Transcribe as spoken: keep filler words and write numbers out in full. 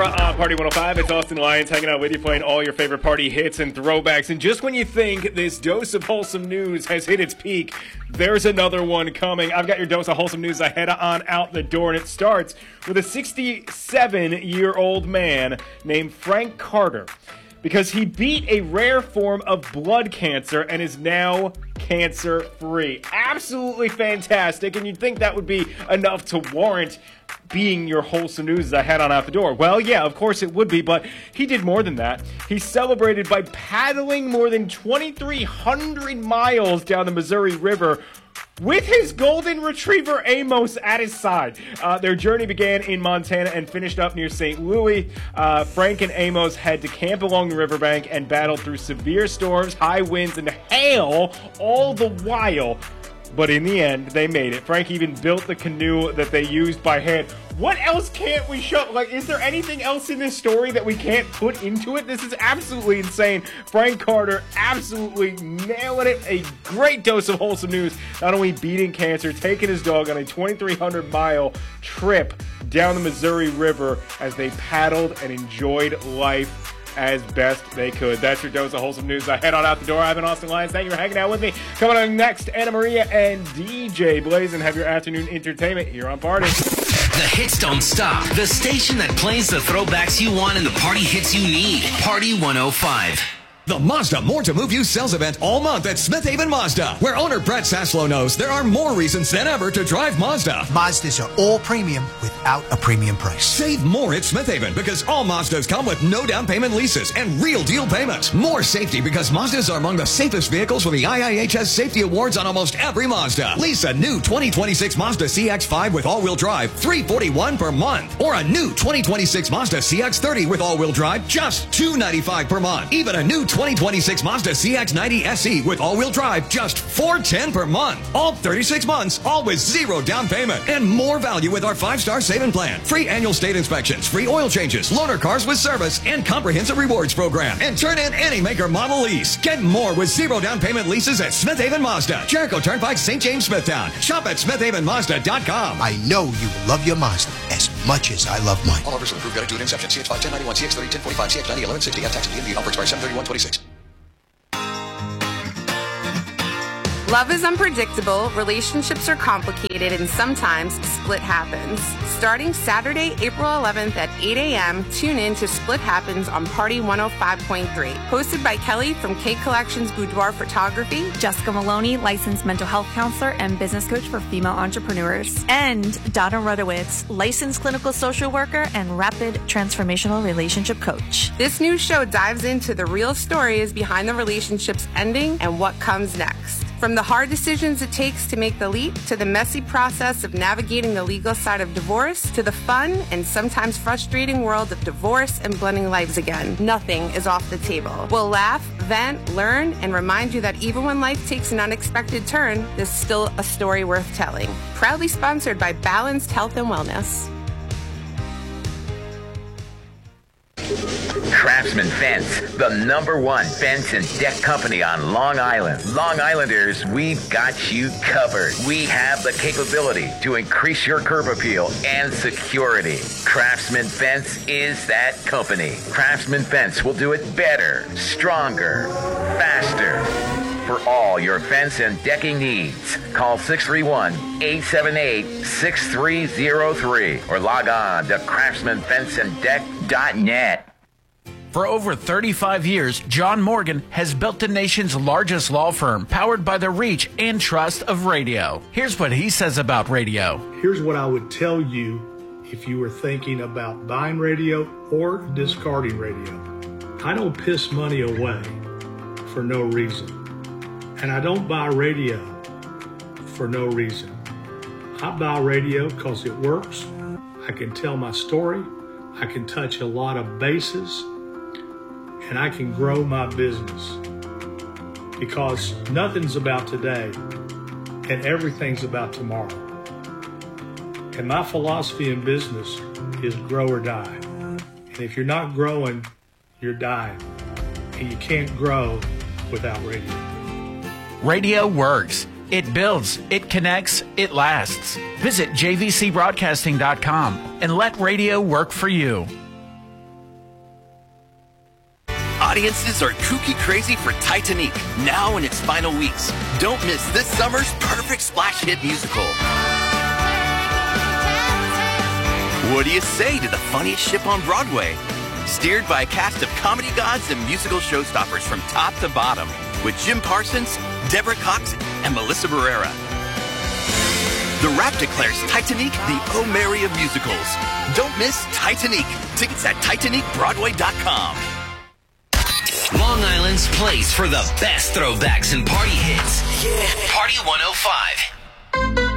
Era on Party one oh five. It's Austin Lyons hanging out with you, playing all your favorite party hits and throwbacks. And just when you think this dose of wholesome news has hit its peak, there's another one coming. I've got your dose of wholesome news ahead on out the door, and it starts with a sixty-seven-year-old man named Frank Carter, because he beat a rare form of blood cancer and is now cancer-free. Absolutely fantastic, and you'd think that would be enough to warrant being your wholesome news as I head on out the door. Well, yeah, of course it would be, but he did more than that. He celebrated by paddling more than twenty-three hundred miles down the Missouri River with his golden retriever Amos at his side. Uh, their journey began in Montana and finished up near Saint Louis. Uh, Frank and Amos had to camp along the riverbank and battled through severe storms, high winds, and hail all the while. But in the end, they made it. Frank even built the canoe that they used by hand. What else can't we show? Like, is there anything else in this story that we can't put into it? This is absolutely insane. Frank Carter absolutely nailing it. A great dose of wholesome news. Not only beating cancer, taking his dog on a twenty-three hundred mile trip down the Missouri River as they paddled and enjoyed life as best they could. That's your dose of wholesome news. I head on out the door. I've been Austin Lyons. Thank you for hanging out with me. Coming on next, Anna Maria and D J Blazin have your afternoon entertainment here on Party. The hits don't stop. The station that plays the throwbacks you want and the party hits you need. Party one oh five. The Mazda More to Move You sales event all month at Smith Haven Mazda, where owner Brett Saslow knows there are more reasons than ever to drive Mazda. Mazdas are all premium without a premium price. Save more at Smith Haven because all Mazdas come with no down payment leases and real deal payments. More safety because Mazdas are among the safest vehicles with the I I H S Safety Awards on almost every Mazda. Lease a new twenty twenty-six Mazda C X five with all-wheel drive, three hundred forty-one dollars per month. Or a new twenty twenty-six Mazda C X thirty with all-wheel drive, just two hundred ninety-five dollars per month. Even a new twenty twenty-six Mazda C X ninety S E with all-wheel drive, just four hundred ten dollars per month. All thirty-six months, all with zero down payment. And more value with our five-star saving plan. Free annual state inspections, free oil changes, loaner cars with service, and comprehensive rewards program. And turn in any maker model lease. Get more with zero down payment leases at Smith Haven Mazda, Jericho Turnpike, Saint James, Smithtown. Shop at smith haven mazda dot com. I know you love your Mazda as much as I love mine. All offers are approved. Got to do an exception. C X five, ten ninety-one, C X thirty, ten forty-five, C X ninety, eleven sixty, and tax and D M V. Offer expires seven thirty-one twenty-six. Love is unpredictable, relationships are complicated, and sometimes split happens. Starting Saturday, April eleventh at eight a.m., tune in to Split Happens on Party one oh five point three. Hosted by Kelly from K Collections Boudoir Photography, Jessica Maloney, licensed mental health counselor and business coach for female entrepreneurs, and Donna Rudowitz, licensed clinical social worker and rapid transformational relationship coach. This new show dives into the real stories behind the relationships ending and what comes next. From the hard decisions it takes to make the leap, to the messy process of navigating the legal side of divorce, to the fun and sometimes frustrating world of divorce and blending lives again, nothing is off the table. We'll laugh, vent, learn, and remind you that even when life takes an unexpected turn, there's still a story worth telling. Proudly sponsored by Balanced Health and Wellness. Craftsman Fence, the number one fence and deck company on Long Island. Long Islanders, we've got you covered. We have the capability to increase your curb appeal and security. Craftsman Fence is that company. Craftsman Fence will do it better, stronger, faster. For all your fence and decking needs, call six three one, eight seven eight, six three zero three or log on to craftsman fence and deck dot net. For over thirty-five years, John Morgan has built the nation's largest law firm, powered by the reach and trust of radio. Here's what he says about radio. Here's what I would tell you if you were thinking about buying radio or discarding radio. I don't piss money away for no reason. And I don't buy radio for no reason. I buy radio because it works. I can tell my story. I can touch a lot of bases. And I can grow my business. Because nothing's about today and everything's about tomorrow. And my philosophy in business is grow or die. And if you're not growing, you're dying. And you can't grow without radio. Radio works. It builds, it connects, it lasts. Visit j v c broadcasting dot com and let radio work for you. Audiences are kooky crazy for Titanic, now in its final weeks. Don't miss this summer's perfect splash hit musical. What do you say to the funniest ship on Broadway? Steered by a cast of comedy gods and musical showstoppers from top to bottom, with Jim Parsons, Deborah Cox, and Melissa Barrera. The Rap declares Titanic the O Mary of musicals. Don't miss Titanic. Tickets at Titanic Broadway dot com. Long Island's place for the best throwbacks and party hits. Yeah. Party one oh five.